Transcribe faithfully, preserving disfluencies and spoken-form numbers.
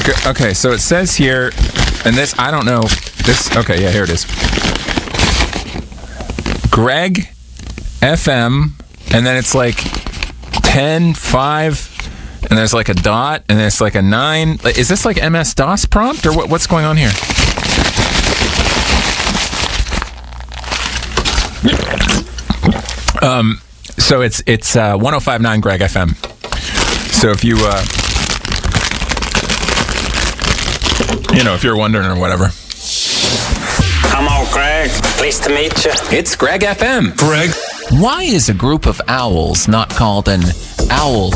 Okay, so it says here, and this, I don't know. This, okay, yeah, here it is. Greg F M, and then it's like ten, five, and there's like a dot, and there's like a nine. Is this like M S DOS prompt, or what, what's going on here? Um, so it's it's uh, one oh five point nine Greg F M. So if you, uh, you know, if you're wondering or whatever. Hello, Greg. Pleased to meet you. It's Greg F M. Greg. Why is a group of owls not called an owl